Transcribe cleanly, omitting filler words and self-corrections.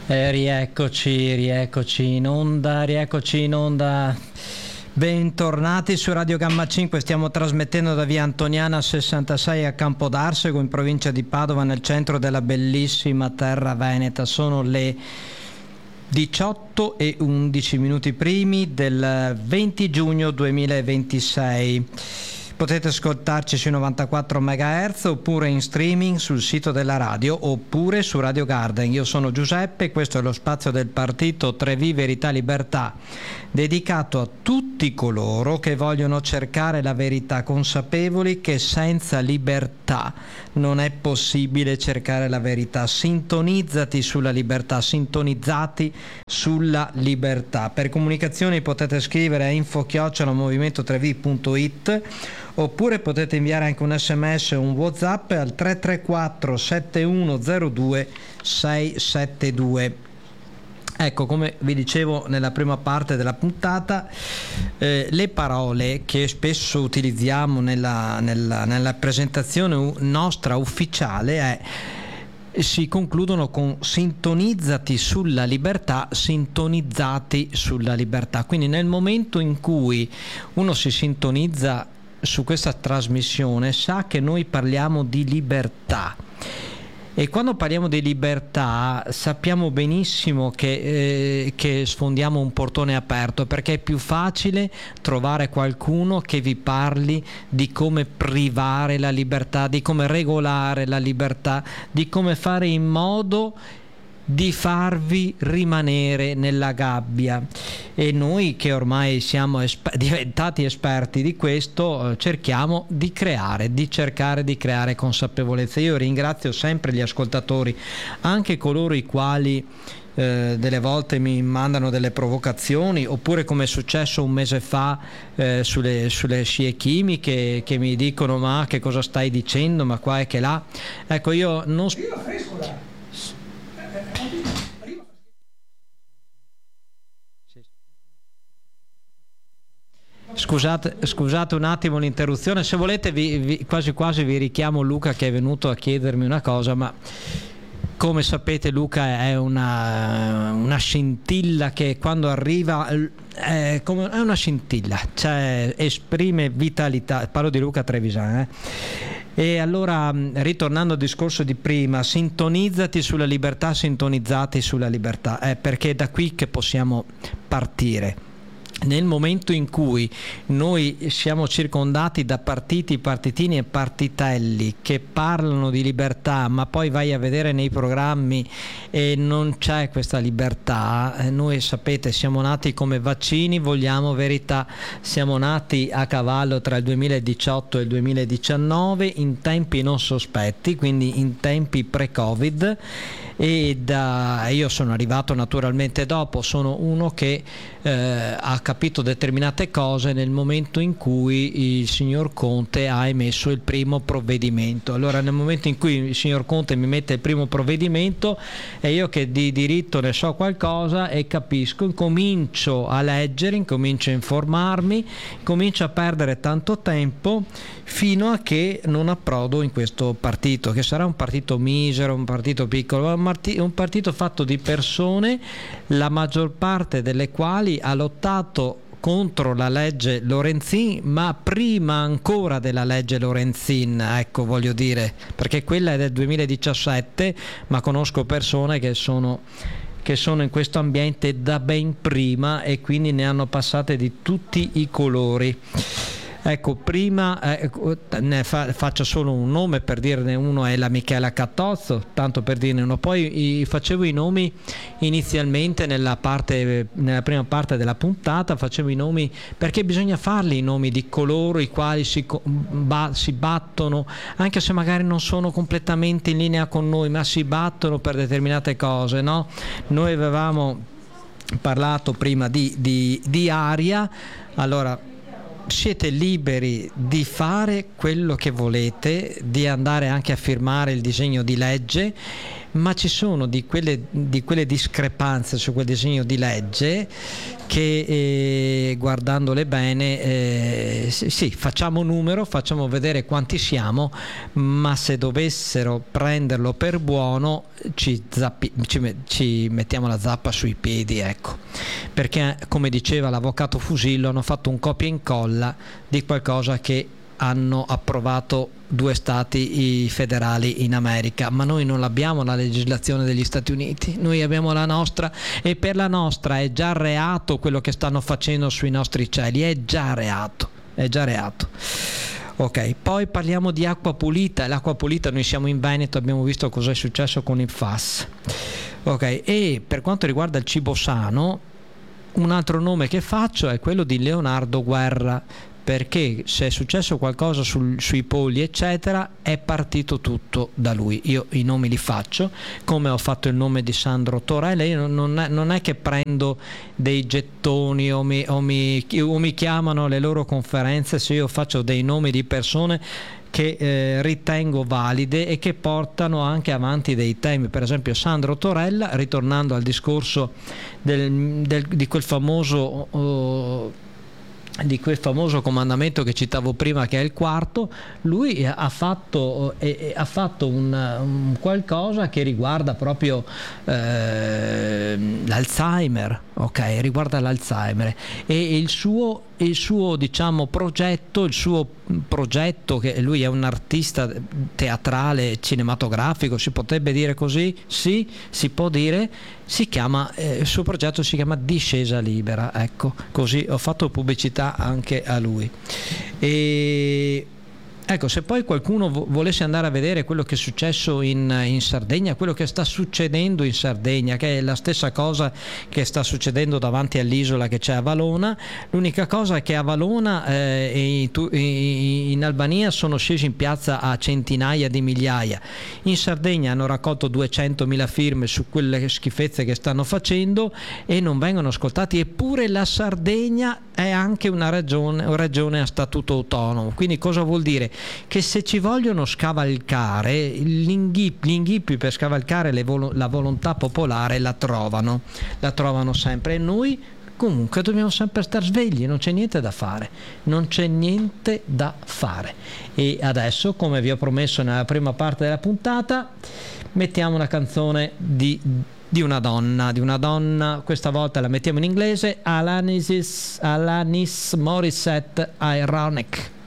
Rieccoci in onda. Bentornati su Radio Gamma 5, stiamo trasmettendo da via Antoniana 66 a Campodarsego in provincia di Padova, nel centro della bellissima terra veneta. Sono le 18 e 11 minuti primi del 20 giugno 2026. Potete ascoltarci sui 94 MHz oppure in streaming sul sito della radio oppure su Radio Garden. Io sono Giuseppe, questo è lo spazio del partito Trevi Verità Libertà, dedicato a tutti coloro che vogliono cercare la verità, consapevoli che senza libertà non è possibile cercare la verità. Sintonizzati sulla libertà, sintonizzati sulla libertà. Per comunicazioni potete scrivere a info@movimentotrevi.it oppure potete inviare anche un SMS o un WhatsApp al 334 7102 672. Ecco, come vi dicevo nella prima parte della puntata, le parole che spesso utilizziamo nella presentazione nostra ufficiale si concludono con sintonizzati sulla libertà, sintonizzati sulla libertà. Quindi nel momento in cui uno si sintonizza su questa trasmissione sa che noi parliamo di libertà. E quando parliamo di libertà sappiamo benissimo che sfondiamo un portone aperto, perché è più facile trovare qualcuno che vi parli di come privare la libertà, di come regolare la libertà, di come fare in modo di farvi rimanere nella gabbia. E noi che ormai siamo diventati esperti di questo, cerchiamo di cercare di creare consapevolezza. Io ringrazio sempre gli ascoltatori, anche coloro i quali delle volte mi mandano delle provocazioni, oppure come è successo un mese fa sulle scie chimiche, che mi dicono: ma che cosa stai dicendo, ma qua e che là. Ecco, io non Scusate un attimo l'interruzione, se volete quasi vi richiamo Luca, che è venuto a chiedermi una cosa, ma come sapete Luca è una scintilla che quando arriva è una scintilla, cioè esprime vitalità. Parlo di Luca Trevisan. E allora, ritornando al discorso di prima, sintonizzati sulla libertà, sintonizzati sulla libertà, perché è da qui che possiamo partire. Nel momento in cui noi siamo circondati da partitini e partitelli che parlano di libertà, ma poi vai a vedere nei programmi e non c'è questa libertà, noi sapete siamo nati come vaccini, vogliamo verità, siamo nati a cavallo tra il 2018 e il 2019 in tempi non sospetti, quindi in tempi pre-Covid, e io sono arrivato naturalmente dopo, sono uno che ha capito determinate cose nel momento in cui il signor Conte ha emesso il primo provvedimento. Allora nel momento in cui il signor Conte mi mette il primo provvedimento e io che di diritto ne so qualcosa e capisco, incomincio a leggere, incomincio a informarmi, comincio a perdere tanto tempo fino a che non approdo in questo partito, che sarà un partito misero, un partito piccolo, un partito fatto di persone, la maggior parte delle quali ha lottato contro la legge Lorenzin, ma prima ancora della legge Lorenzin, ecco, voglio dire, perché quella è del 2017, ma conosco persone che sono in questo ambiente da ben prima e quindi ne hanno passate di tutti i colori. Ecco, prima ne faccio solo un nome per dirne uno, è la Michela Cattozzo, tanto per dirne uno. Poi facevo i nomi inizialmente nella prima parte della puntata, facevo i nomi perché bisogna farli, i nomi di coloro i quali si battono, anche se magari non sono completamente in linea con noi, ma si battono per determinate cose, no? Noi avevamo parlato prima di aria, allora siete liberi di fare quello che volete, di andare anche a firmare il disegno di legge, ma ci sono di quelle discrepanze su quel disegno di legge che guardandole bene sì, facciamo numero, facciamo vedere quanti siamo, ma se dovessero prenderlo per buono ci mettiamo la zappa sui piedi, ecco, perché come diceva l'avvocato Fusillo hanno fatto un copia e incolla di qualcosa che hanno approvato 2 stati federali in America, ma noi non abbiamo la legislazione degli Stati Uniti, noi abbiamo la nostra, e per la nostra è già reato quello che stanno facendo sui nostri cieli, è già reato. Ok, poi parliamo di acqua pulita. L'acqua pulita, noi siamo in Veneto, abbiamo visto cosa è successo con il FAS. Ok, e per quanto riguarda il cibo sano, un altro nome che faccio è quello di Leonardo Guerra, perché se è successo qualcosa sui polli eccetera è partito tutto da lui. Io i nomi li faccio, come ho fatto il nome di Sandro Torella. Io non è che prendo dei gettoni o mi chiamano alle loro conferenze se io faccio dei nomi di persone che ritengo valide e che portano anche avanti dei temi. Per esempio Sandro Torella, ritornando al discorso di quel famoso comandamento che citavo prima, che è il quarto, lui ha fatto un qualcosa che riguarda proprio l'Alzheimer, ok? Riguarda l'Alzheimer e il suo diciamo progetto, che lui è un artista teatrale, cinematografico, si potrebbe dire così? Sì, si può dire. Il suo progetto si chiama Discesa Libera, ecco, così ho fatto pubblicità anche a lui. E ecco, se poi qualcuno volesse andare a vedere quello che è successo in Sardegna, quello che sta succedendo in Sardegna, che è la stessa cosa che sta succedendo davanti all'isola che c'è a Valona, l'unica cosa è che a Valona e in Albania sono scesi in piazza a centinaia di migliaia, in Sardegna hanno raccolto 200.000 firme su quelle schifezze che stanno facendo e non vengono ascoltati, eppure la Sardegna è anche una regione a statuto autonomo. Quindi cosa vuol dire? Che se ci vogliono scavalcare gli inghippi per scavalcare la volontà popolare la trovano sempre, e noi comunque dobbiamo sempre star svegli, non c'è niente da fare. E adesso, come vi ho promesso nella prima parte della puntata, mettiamo una canzone di una donna, questa volta la mettiamo in inglese, Alanis Morissette, Ironic.